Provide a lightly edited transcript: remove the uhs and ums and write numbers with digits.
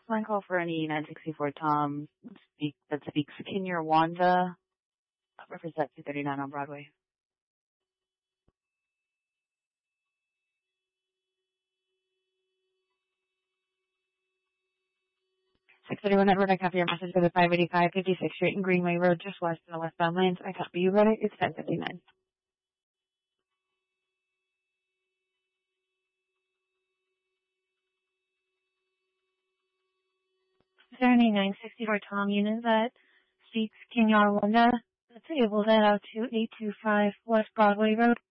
line call for any 964 Tom that speaks Kinyarwanda. Represent 239 on Broadway. 631 Edward, I copy your message for the 585 56th Street and Greenway Road, just west in the westbound lanes. I copy you, ready? It's 10:59. 964 Tom unit that speaks Kinyarwanda. That's able to head out to 825 West Broadway Road.